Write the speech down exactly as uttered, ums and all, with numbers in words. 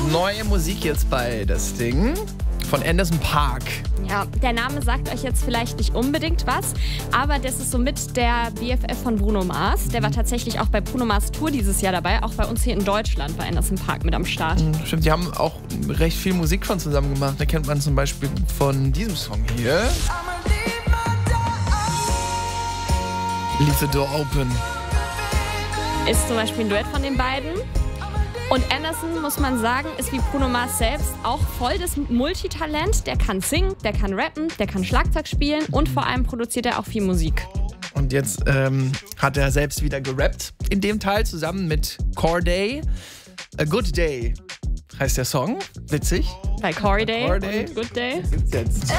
Neue Musik jetzt bei Das Ding von Anderson .Paak. Ja, der Name sagt euch jetzt vielleicht nicht unbedingt was, aber das ist somit der B F F von Bruno Mars. Der war tatsächlich auch bei Bruno Mars Tour dieses Jahr dabei, auch bei uns hier in Deutschland war Anderson .Paak mit am Start. Stimmt, die haben auch recht viel Musik von zusammen gemacht. Da kennt man zum Beispiel von diesem Song hier. Leave the Door Open. Ist zum Beispiel ein Duett von den beiden. Und Anderson, muss man sagen, ist wie Bruno Mars selbst auch voll das Multitalent. Der kann singen, der kann rappen, der kann Schlagzeug spielen und vor allem produziert er auch viel Musik. Und jetzt ähm, hat er selbst wieder gerappt. In dem Teil zusammen mit Corday. A Good Day heißt der Song. Witzig. Bei Corday Corday. und Good Day. Gibt's jetzt.